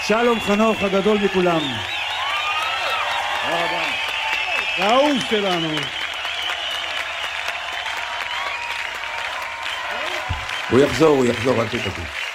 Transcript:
שלום חנוך הגדול מכולם. האהוב שלנו. הוא יחזור, אל תתקעו.